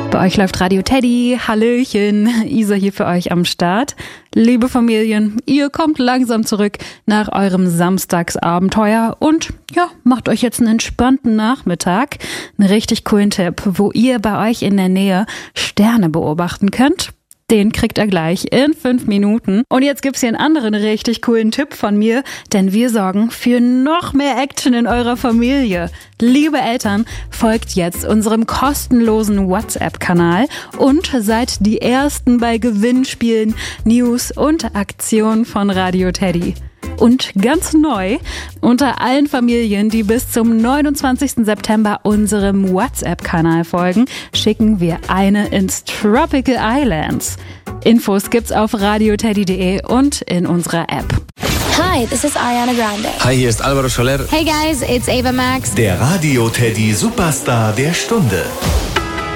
Bei euch läuft Radio Teddy. Hallöchen, Isa hier für euch am Start. Liebe Familien, ihr kommt langsam zurück nach eurem Samstagsabenteuer und ja, macht euch jetzt einen entspannten Nachmittag. Einen richtig coolen Tipp, wo ihr bei euch in der Nähe Sterne beobachten könnt. Den kriegt ihr gleich in 5 Minuten. Und jetzt gibt's hier einen anderen richtig coolen Tipp von mir, denn wir sorgen für noch mehr Action in eurer Familie. Liebe Eltern, folgt jetzt unserem kostenlosen WhatsApp-Kanal und seid die Ersten bei Gewinnspielen, News und Aktionen von Radio Teddy. Und ganz neu, unter allen Familien, die bis zum 29. September unserem WhatsApp-Kanal folgen, schicken wir eine ins Tropical Islands. Infos gibt's auf radioteddy.de und in unserer App. Hi, this is Ariana Grande. Hi, hier ist Alvaro Soler. Hey guys, it's Ava Max. Der Radio Teddy Superstar der Stunde.